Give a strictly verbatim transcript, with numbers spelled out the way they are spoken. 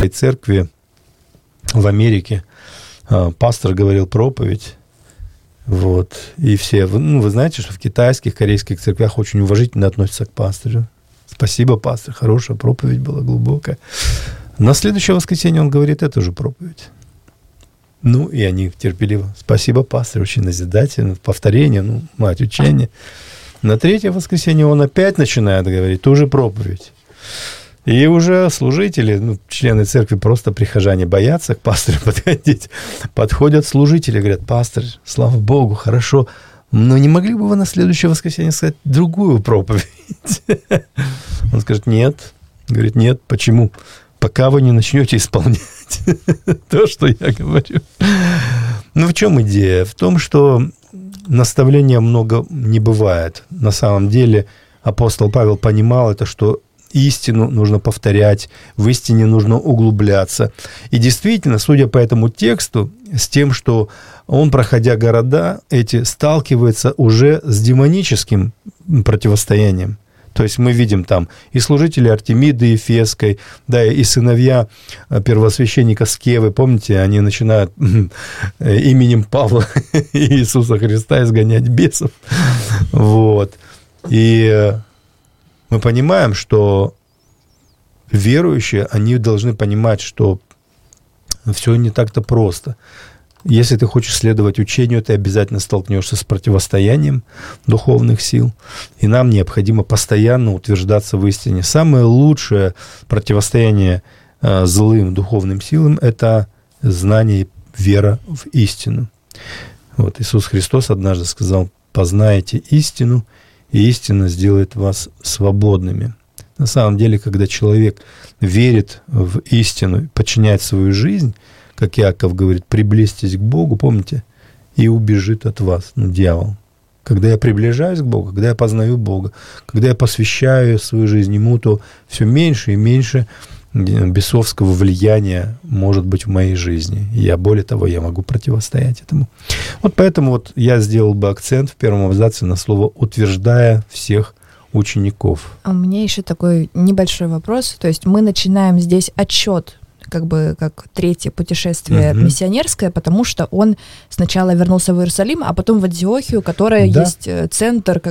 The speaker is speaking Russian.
церкви в Америке пастор говорил проповедь, вот, и все, ну, вы знаете, что в китайских, корейских церквях очень уважительно относятся к пастору. Спасибо, пастор, хорошая проповедь была, глубокая. На следующее воскресенье он говорит эту же проповедь. Ну, и они терпеливо. Спасибо, пастор, очень назидательно, повторение, ну, мать учения. На третье воскресенье он опять начинает говорить ту же проповедь. И уже служители, ну, члены церкви, просто прихожане боятся к пастору подходить. Подходят служители, говорят: пастор, слава Богу, хорошо, но не могли бы вы на следующее воскресенье сказать другую проповедь? Он скажет: нет. Говорит: нет, почему? Пока вы не начнете исполнять то, что я говорю. Ну, в чем идея? В том, что наставления много не бывает. На самом деле апостол Павел понимал это, что истину нужно повторять, в истине нужно углубляться. И действительно, судя по этому тексту, с тем, что он, проходя города эти, сталкивается уже с демоническим противостоянием. То есть мы видим там и служители Артемиды Ефесской, да, и сыновья первосвященника Скевы, помните, они начинают именем Павла и Иисуса Христа изгонять бесов. Вот. И мы понимаем, что верующие, они должны понимать, что все не так-то просто. Если ты хочешь следовать учению, ты обязательно столкнешься с противостоянием духовных сил, и нам необходимо постоянно утверждаться в истине. Самое лучшее противостояние э, злым духовным силам – это знание и вера в истину. Вот Иисус Христос однажды сказал: «Познайте истину, и истина сделает вас свободными». На самом деле, когда человек верит в истину, подчиняет свою жизнь, как Иаков говорит: приблизьтесь к Богу, помните, и убежит от вас, ну, дьявол. Когда я приближаюсь к Богу, когда я познаю Бога, когда я посвящаю свою жизнь Ему, то все меньше и меньше бесовского влияния может быть в моей жизни. И я, более того, я могу противостоять этому. Вот поэтому вот я сделал бы акцент в первом абзаце на слово «утверждая всех учеников». А у меня еще такой небольшой вопрос. То есть мы начинаем здесь отчет, как бы как третье путешествие uh-huh. миссионерское, потому что он сначала вернулся в Иерусалим, а потом в Антиохию, которая да. есть центр,